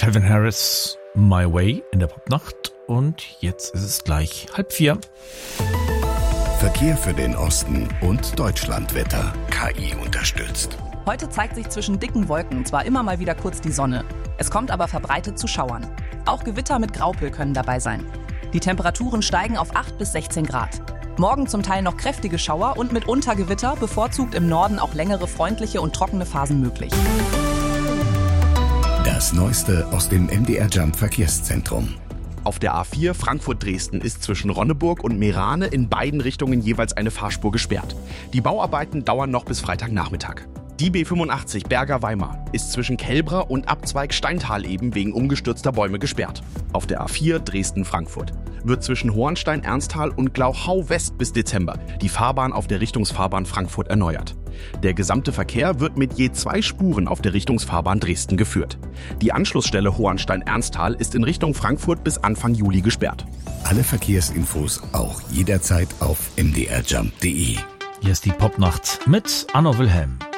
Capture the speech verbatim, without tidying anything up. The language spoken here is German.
Calvin Harris, My Way in der Popnacht. Und jetzt ist es gleich halb vier. Verkehr für den Osten und Deutschlandwetter. K I unterstützt. Heute zeigt sich zwischen dicken Wolken zwar immer mal wieder kurz die Sonne. Es kommt aber verbreitet zu Schauern. Auch Gewitter mit Graupel können dabei sein. Die Temperaturen steigen auf acht bis sechzehn Grad. Morgen zum Teil noch kräftige Schauer und mitunter Gewitter, bevorzugt im Norden auch längere freundliche und trockene Phasen möglich. Das Neueste aus dem M D R Jump Verkehrszentrum. Auf der A vier Frankfurt-Dresden ist zwischen Ronneburg und Meerane in beiden Richtungen jeweils eine Fahrspur gesperrt. Die Bauarbeiten dauern noch bis Freitagnachmittag. Die B fünfundachtzig Berger-Weimar ist zwischen Kelbra und Abzweig Steintal eben wegen umgestürzter Bäume gesperrt. Auf der A vier Dresden-Frankfurt wird zwischen Hohenstein-Ernsthal und Glauchau-West bis Dezember die Fahrbahn auf der Richtungsfahrbahn Frankfurt erneuert. Der gesamte Verkehr wird mit je zwei Spuren auf der Richtungsfahrbahn Dresden geführt. Die Anschlussstelle Hohenstein-Ernsthal ist in Richtung Frankfurt bis Anfang Juli gesperrt. Alle Verkehrsinfos auch jederzeit auf m d r jump punkt d e. Hier ist die Popnacht mit Anno Wilhelm.